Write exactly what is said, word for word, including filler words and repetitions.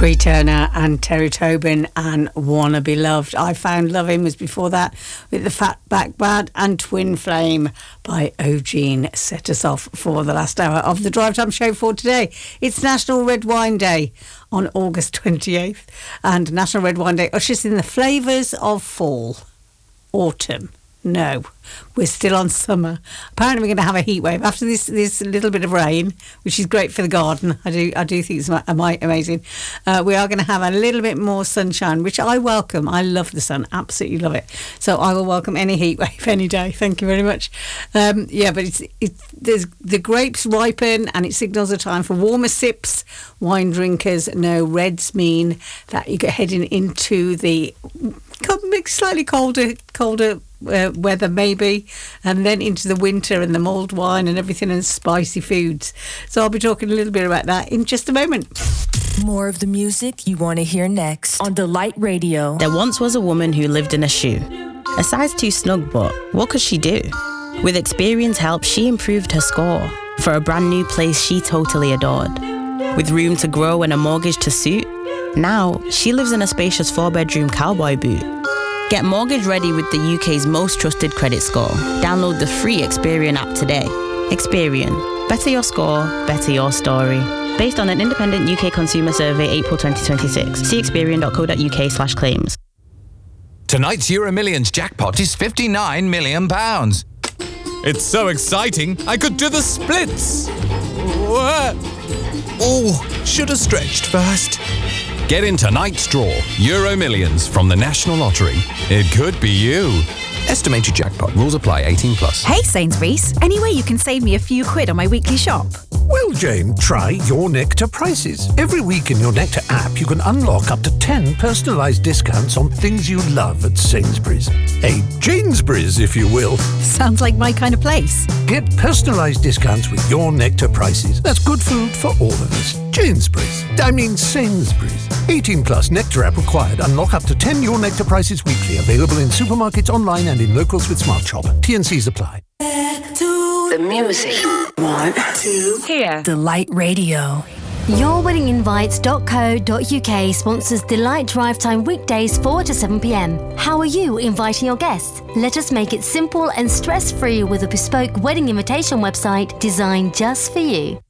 Squee Turner and Terry Tobin and Wanna Be Loved. I Found Loving was before that with the Fatback Band, and Twin Flame by Eugene set us off for the last hour of the Drive Time Show for today. It's National Red Wine Day on August twenty-eighth, and National Red Wine Day ushers in the flavours of fall. Autumn. No, we're still on summer. Apparently we're going to have a heat wave after this this little bit of rain, which is great for the garden. I do I do think it's amazing. Uh, we are going to have a little bit more sunshine, which I welcome. I love the sun, absolutely love it. So I will welcome any heat wave any day. Thank you very much. Um, yeah, but it's it's there's, the grapes ripen, and it signals a time for warmer sips. Wine drinkers know reds mean that you're heading into the slightly colder colder uh, weather maybe, and then into the winter and the mulled wine and everything, and spicy foods. So I'll be talking a little bit about that in just a moment. More of the music you want to hear next on Delight Radio. There once was a woman who lived in a shoe, a size too snug, but what could she do? With Experian's help, she improved her score for a brand new place she totally adored. With room to grow and a mortgage to suit, now she lives in a spacious four-bedroom cowboy boot. Get mortgage ready with the U K's most trusted credit score. Download the free Experian app today. Experian. Better your score, better your story. Based on an independent U K consumer survey, April twenty twenty-six. See experian.co.uk slash claims. Tonight's Euro Millions jackpot is fifty-nine million pounds. It's so exciting, I could do the splits. Oh, should have stretched first. Get in tonight's draw, Euro Millions from the National Lottery. It could be you. Estimated jackpot. Rules apply. eighteen plus. Hey Sainsbury's, any way you can save me a few quid on my weekly shop? Well, Jane, try Your Nectar Prices. Every week in Your Nectar app, you can unlock up to ten personalised discounts on things you love at Sainsbury's. A Janesbury's, if you will. Sounds like my kind of place. Get personalised discounts with Your Nectar Prices. That's good food for all of us. Janesbury's. I mean Sainsbury's. eighteen plus Nectar app required. Unlock up to ten Your Nectar Prices weekly. Available in supermarkets, online and in locals with Smart Shop. T and C's apply. Back to the music. One, two, here. Delight Radio. your wedding invites dot co dot uk sponsors Delight Drive Time weekdays four to seven p.m. How are you inviting your guests? Let us make it simple and stress-free with a bespoke wedding invitation website designed just for you.